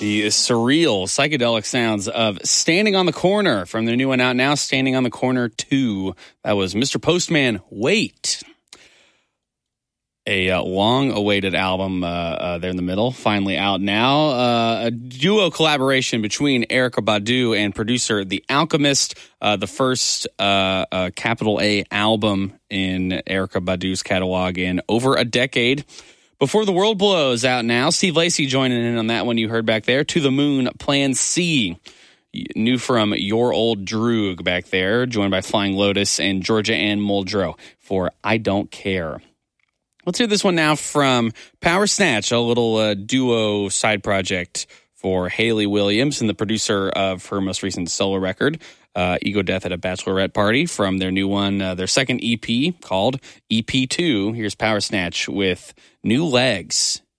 The surreal psychedelic sounds of Standing on the Corner from their new one out now, Standing on the Corner 2. That was Mr. Postman, Wait. A long-awaited album there in the middle, finally out now. A duo collaboration between Erykah Badu and producer The Alchemist, the first capital A album in Erykah Badu's catalog in over a decade. Before the World Blows out now. Steve Lacy joining in on that one you heard back there. To the Moon, Plan C. New from Your Old Droog back there, joined by Flying Lotus and Georgia Ann Muldrow for I Don't Care. Let's hear this one now from Power Snatch, a little duo side project for Hayley Williams and the producer of her most recent solo record, Ego Death at a Bachelorette Party, from their new one, their second EP called EP2. Here's Power Snatch with New Legs.